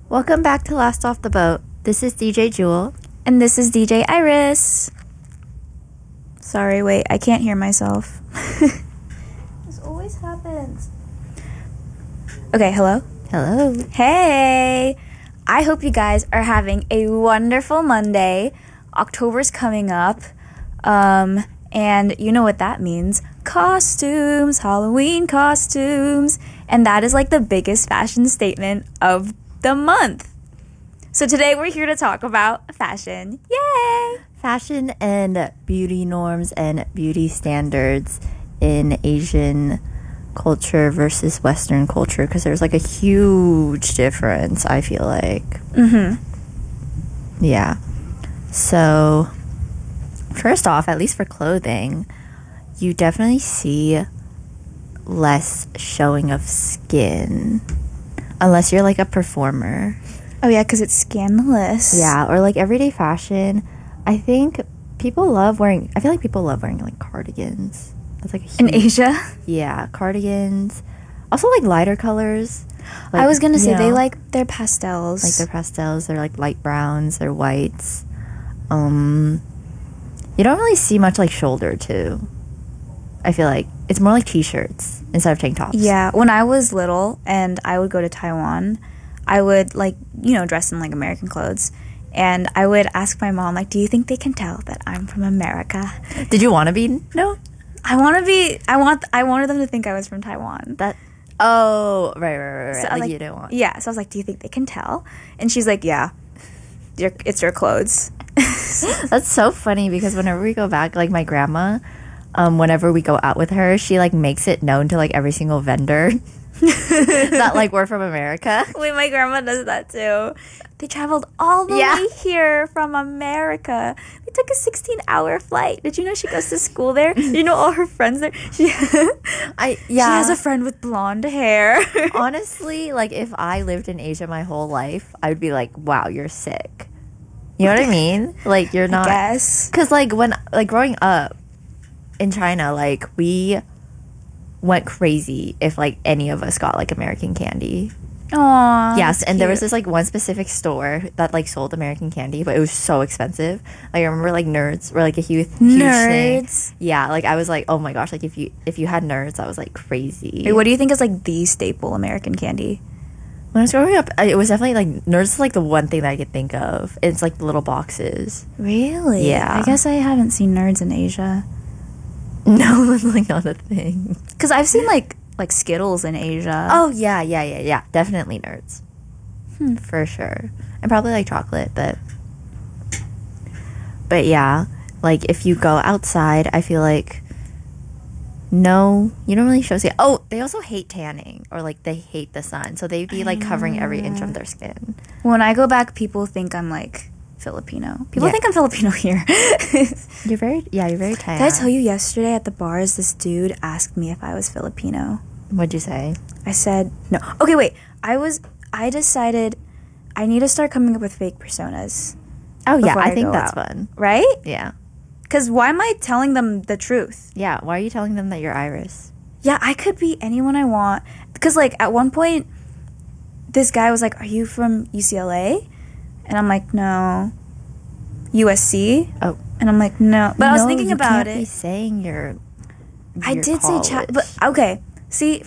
Welcome back to Last Off the Boat. This is DJ Jewel. And this is DJ Iris. Sorry, wait, I can't hear myself. This always happens. Okay, hello? Hello. Hey! I hope you guys are having a wonderful Monday. October's coming up. And you know what that means. Costumes, Halloween costumes. And that is like the biggest fashion statement of the month. So today we're here to talk about fashion. Yay! Fashion and beauty norms and beauty standards in Asian culture versus Western culture, because there's like a huge difference, I feel like. Yeah. So, first off, at least for clothing, you definitely see less showing of skin. Unless you're like a performer. Oh yeah, because it's scandalous. Yeah, or like everyday fashion. I think people love wearing, I feel like people love wearing like cardigans. That's like a huge, In Asia? Yeah, cardigans. Also like lighter colors. Like, I was gonna say, you they know, like their pastels. like their pastels, they're like light browns, they're whites. You don't really see much like shoulder too. I feel like it's more like t-shirts instead of tank tops. Yeah, when I was little and I would go to Taiwan, I would like, dress in like American clothes. And I would ask my mom, like, do you think they can tell that I'm from America? Did you want to be? No. I wanted them to think I was from Taiwan. Oh, right. So, like you didn't want. Yeah, so I was like, do you think they can tell? And she's like, yeah, it's your clothes. That's so funny because whenever we go back, like my grandma, whenever we go out with her, she like makes it known to like every single vendor that like we're from America. Wait, my grandma does that too. They traveled all the way here from America. They took a 16-hour flight. Did you know she goes to school there? Did you know all her friends there? She has a friend with blonde hair. Honestly, like if I lived in Asia my whole life, I would be like, wow, you're sick. You know what I mean? Like you're not. I guess. Because like when like growing up in China, like we went crazy if like any of us got like American candy. Aww. Yes, and cute. there was this like one specific store that like sold American candy, but it was so expensive. Like I remember like Nerds were like a huge thing. Nerds. Yeah, like I was like, oh my gosh, like if you had Nerds, that was like crazy. Wait, what do you think is like the staple American candy? When I was growing up, it was definitely like Nerds is like the one thing that I could think of. It's like the little boxes. Really? Yeah. I guess I haven't seen Nerds in Asia. No, that's like not a thing. Because I've seen like Skittles in Asia. Oh yeah, definitely Nerds. For sure. And probably like chocolate, but yeah, like if you go outside, I feel like no, you don't really show skin. Oh, they also hate tanning, or like they hate the sun, so they'd be like covering every inch of their skin. When I go back, people think I'm like Filipino. People think I'm Filipino here. You're very tan. Did I tell you yesterday at the bars, this dude asked me if I was Filipino? What'd you say? I said no. Okay, wait. I decided I need to start coming up with fake personas. Oh yeah, before I think go that's out. fun. Right? Yeah. Because why am I telling them the truth? Yeah, why are you telling them that you're Iris? Yeah, I could be anyone I want. Because, like, at one point, this guy was like, are you from UCLA? And I'm like, no. USC? Oh. And I'm like, no. But I was thinking about you can't be saying your I did college. say but okay. See,